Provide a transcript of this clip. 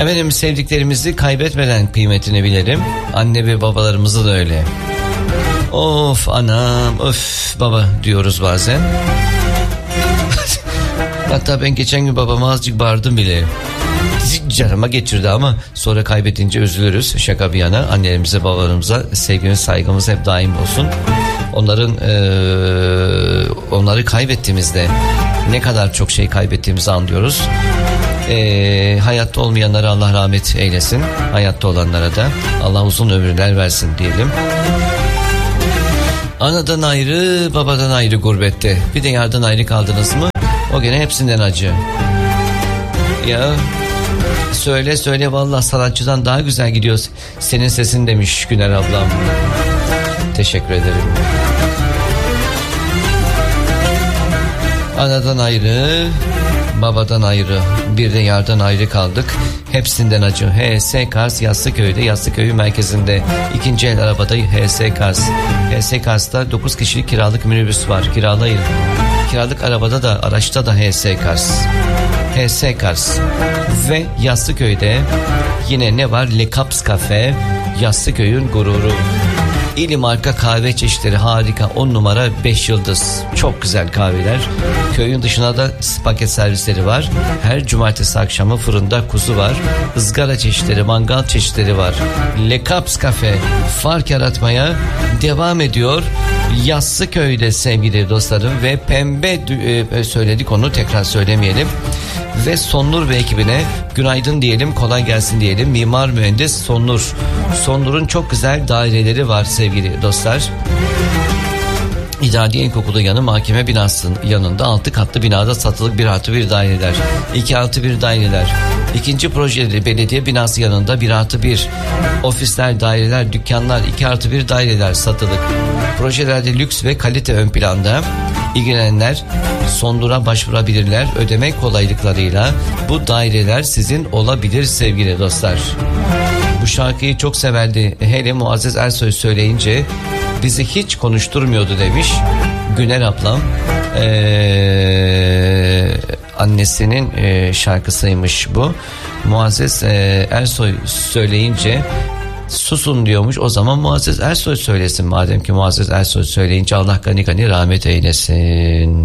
Efendim, sevdiklerimizi kaybetmeden kıymetini bilelim. Anne ve babalarımızı da öyle. Of anam, of baba diyoruz bazen. Hatta ben geçen gün babama azıcık bağırdım bile. Canıma geçirdi ama sonra kaybedince üzülürüz. Şaka bir yana, annelerimize, babalarımıza sevgimiz, saygımız hep daim olsun. Onları kaybettiğimizde ne kadar çok şey kaybettiğimizi anlıyoruz. Hayatta olmayanlara Allah rahmet eylesin. Hayatta olanlara da Allah uzun ömürler versin diyelim. Anadan ayrı, babadan ayrı gurbette. Bir de yardan ayrı kaldınız mı? O gene hepsinden acı. Ya söyle vallahi sanatçıdan daha güzel gidiyor senin sesin demiş Güner ablam. Teşekkür ederim. Anadan ayrı, babadan ayrı, bir de yardan ayrı kaldık. Hepsinden acı. HS Kars Yassıköy'de, Yassıköy merkezinde. İkinci el arabada HS Kars. HS Kars'ta 9 kişilik kiralık minibüs var. Kiralayın. Kiralık arabada da, araçta da HS Kars. HS Kars. Ve Yassıköy'de yine ne var? Le Caps Cafe, Yassıköy'ün gururu. İli marka kahve çeşitleri harika, 10 numara 5 yıldız. Çok güzel kahveler. Köyün dışına da paket servisleri var. Her cumartesi akşamı fırında kuzu var. Izgara çeşitleri, mangal çeşitleri var. Le Caps Cafe fark yaratmaya devam ediyor. Yassıköy'de sevgili dostlarım. Ve pembe söyledik, onu tekrar söylemeyelim. Ve Sonnur ve ekibine günaydın diyelim, kolay gelsin diyelim. Mimar mühendis Sonnur. Sonnur'un çok güzel daireleri var sevgili dostlar. İdadi İlkokulu yanı mahkeme binasının yanında 6 katlı binada satılık 1+1 daireler, 2+1 daireler. İkinci projeleri belediye binası yanında 1+1 ofisler, daireler, dükkanlar, 2+1 daireler satılık. Projelerde lüks ve kalite ön planda. İlgilenenler Sonnur'a başvurabilirler. Ödeme kolaylıklarıyla bu daireler sizin olabilir sevgili dostlar. Bu şarkıyı çok severdi. Hele Muazzez Ersoy söyleyince bizi hiç konuşturmuyordu demiş Güner ablam. Annesinin şarkısıymış bu. Muazzez Ersoy söyleyince susun diyormuş. O zaman Muazzez Ersoy söylesin. Madem ki Muazzez Ersoy söyleyince Allah gani gani rahmet eylesin.